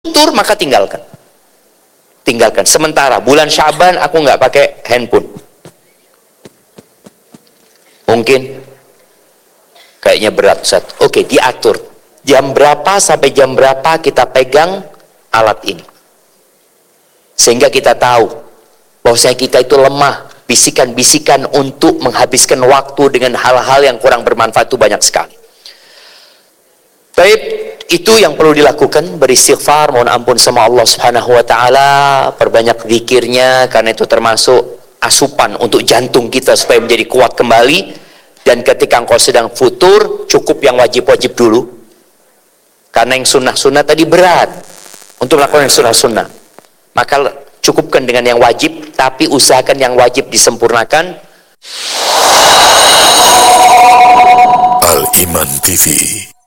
futur, maka tinggalkan. Tinggalkan. Sementara bulan Syaban aku nggak pakai handphone. Mungkin kayaknya berat, Ustaz. Oke, diatur. Jam berapa sampai jam berapa kita pegang alat ini. Sehingga kita tahu bahwasanya kita itu lemah. Bisikan-bisikan untuk menghabiskan waktu dengan hal-hal yang kurang bermanfaat itu banyak sekali. Baik, itu yang perlu dilakukan, beristighfar, mohon ampun sama Allah Subhanahu wa taala, perbanyak zikirnya karena itu termasuk asupan untuk jantung kita supaya menjadi kuat kembali. Dan ketika engkau sedang futur, cukup yang wajib-wajib dulu. Karena yang sunnah-sunnah tadi berat untuk melakukan yang sunnah-sunnah. Maka cukupkan dengan yang wajib, tapi usahakan yang wajib disempurnakan. Al Iman TV